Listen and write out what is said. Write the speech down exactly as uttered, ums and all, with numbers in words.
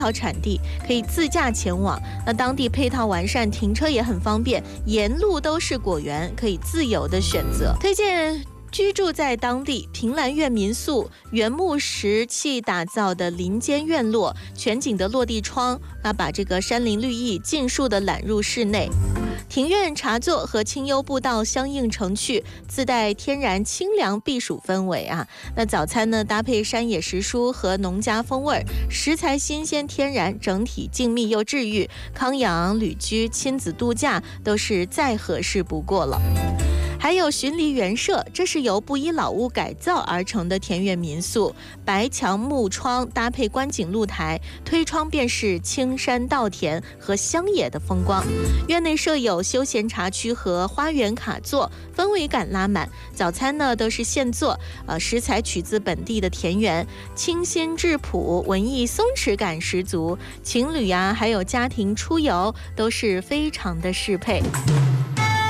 草产地，可以自驾前往。那当地配套完善，停车也很方便，沿路都是果园，可以自由的选择。推荐居住在当地平兰苑民宿，原木石砌打造的林间院落，全景的落地窗，那把这个山林绿意尽数的揽入室内。庭院茶座和清幽步道相映成趣，自带天然清凉避暑氛围啊。那早餐呢，搭配山野时蔬和农家风味，食材新鲜天然，整体静谧又治愈。康养、旅居、亲子度假都是再合适不过了。还有巡梨园舍，这是由布依老屋改造而成的田园民宿，白墙木窗搭配观景露台，推窗便是青山稻田和乡野的风光。院内设有休闲茶区和花园卡座，氛围感拉满。早餐呢都是现做，呃，食材取自本地的田园，清新质朴，文艺松弛感十足。情侣啊，还有家庭出游都是非常的适配。